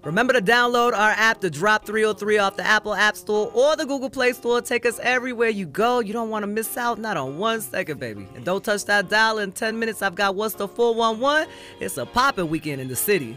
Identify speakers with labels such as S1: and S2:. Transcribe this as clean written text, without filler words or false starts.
S1: Remember to download our app, the Drop 303, off the Apple App Store or the Google Play Store. Take us everywhere you go. You don't want to miss out, not on 1 second, baby. And don't touch that dial. In 10 minutes, I've got What's the 411? It's a poppin' weekend in the city.